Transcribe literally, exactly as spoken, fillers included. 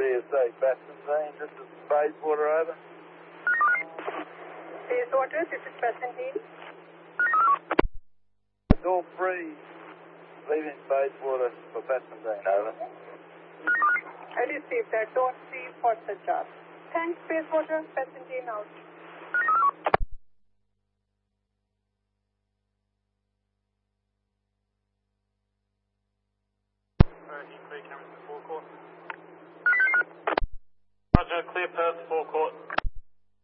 C S A, Bassentine, this is Bayswater, over. Bayswater, this is Bassentine. Door three, leaving Bayswater for Bassentine, over. I received that. Door three for the job. Thanks, Bayswater, Bassentine out. Roger, clear Perth forecourt.